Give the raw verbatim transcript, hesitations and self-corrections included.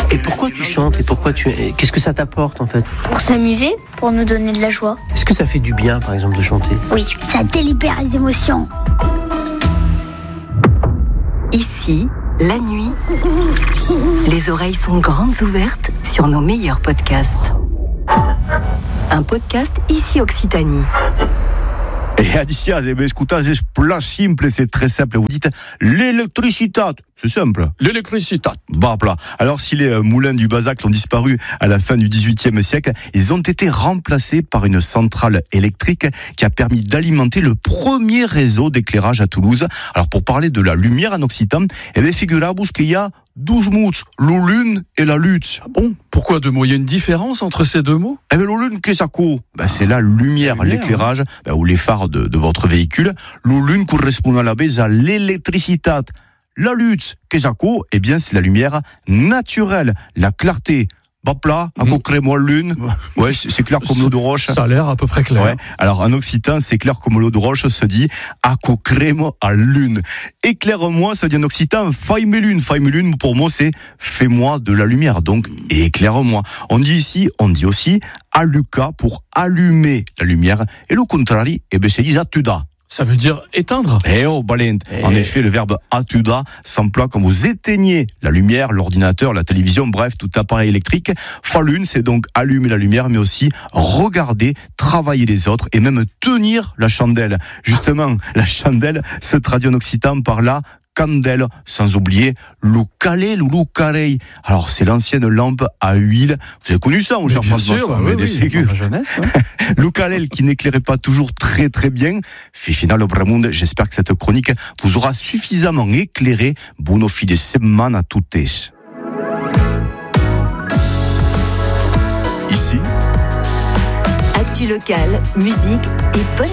Et pourquoi tu chantes et pourquoi tu qu'est-ce que ça t'apporte en fait? Pour s'amuser, pour nous donner de la joie. Est-ce que ça fait du bien par exemple de chanter? Oui, ça délibère les émotions. Ici, la nuit, les oreilles sont grandes ouvertes sur nos meilleurs podcasts. Un podcast Ici Occitanie. Et Alicia, eh bien, écoutez, c'est plus simple, c'est très simple. Vous dites l'électricité, c'est simple. L'électricité. Bah, plat. Alors, si les euh, moulins du Bazac ont disparu à la fin du dix-huitième siècle, ils ont été remplacés par une centrale électrique qui a permis d'alimenter le premier réseau d'éclairage à Toulouse. Alors, pour parler de la lumière en occitan, eh bien, figurez-vous qu'il y a douze mots, la lune et la lutte. Ah bon? Pourquoi deux mots? Il y a une différence entre ces deux mots? Eh bien, la lune, qu'est-ce que ça? Ben, c'est la lumière, la lumière l'éclairage, ben, ou les phares de, de votre véhicule. La lune correspond à la base à l'électricité. La lutte, qu'est-ce que ça? Eh bien, c'est la lumière naturelle, la clarté. Bah plat, à peu près moi lune. Ouais, c'est, c'est clair comme l'eau de roche. Ça a l'air à peu près clair. Ouais. Alors en occitan, c'est clair comme l'eau de roche se dit à crème à lune. Éclaire-moi, ça dit en occitan, faille-me lune. Faille-me lune, pour moi, c'est fais-moi de la lumière. Donc éclaire-moi. On dit ici, on dit aussi alluca pour allumer la lumière. Et le contraire, eh ben c'est dit atuda. Ça veut dire éteindre. Eh oh, balent. Eh. En effet, le verbe atuda s'emploie quand vous éteignez la lumière, l'ordinateur, la télévision, bref, tout appareil électrique. Falune, c'est donc allumer la lumière, mais aussi regarder, travailler les autres et même tenir la chandelle. Justement, la chandelle se traduit en occitan par la candelle, sans oublier le calé, le loup carré. Alors, c'est l'ancienne lampe à huile. Vous avez connu ça, mon cher François? Bien sûr, mais oui, des oui, sécures. dans ma jeunesse. Hein. Le calel qui n'éclairait pas toujours très très bien. Fait final au Bremonde, j'espère que cette chronique vous aura suffisamment éclairé. Buon fine de semaine à toutes. Ici, Actu locale, musique et bonne